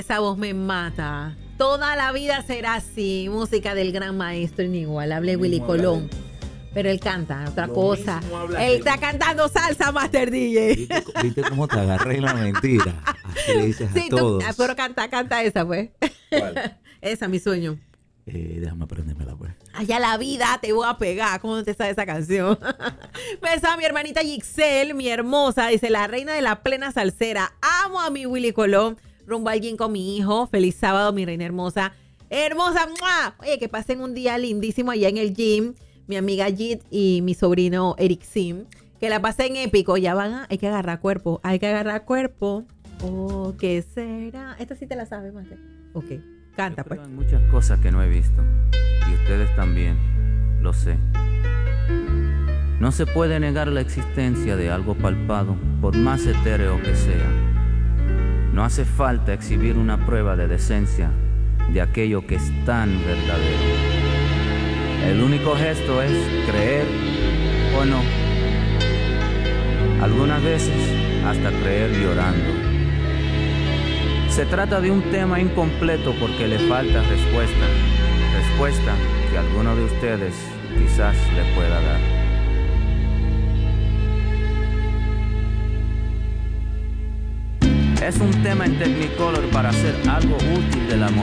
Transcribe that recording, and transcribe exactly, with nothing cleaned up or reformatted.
esa voz me mata. Toda la vida será así. Música del gran maestro inigualable Willy Colón. Pero él canta otra Lo cosa. mismo habla Él él. está cantando salsa, Master D J. ¿Viste, viste cómo te agarré en la mentira? Así le dices Sí, a tú, todos. pero canta, canta esa, pues. ¿Cuál? Esa, mi sueño. Eh, déjame aprendérmela, pues. Allá la vida te voy a pegar. ¿Cómo te sabe esa canción? Beso a mi hermanita Gixel, mi hermosa. Dice, la reina de la plena salsera. Amo a mi Willy Colón. Rumbo al gym con mi hijo. Feliz sábado, mi reina hermosa. Hermosa. ¡Mua! Oye, que pasen un día lindísimo allá en el gym. Mi amiga Jit y mi sobrino Eric Sim. Que la pasen épico. Ya van a... Hay que agarrar cuerpo. Hay que agarrar cuerpo. Oh, ¿qué será? Esta sí te la sabes, Master. Ok. Canta, Yo pues. creo en muchas cosas que no he visto. Y ustedes también. Lo sé. No se puede negar la existencia de algo palpado, por más etéreo que sea. No hace falta exhibir una prueba de decencia de aquello que es tan verdadero. El único gesto es creer o no. Algunas veces hasta creer llorando. Se trata de un tema incompleto porque le falta respuesta. Respuesta que alguno de ustedes quizás le pueda dar. Es un tema en Technicolor para hacer algo útil del amor.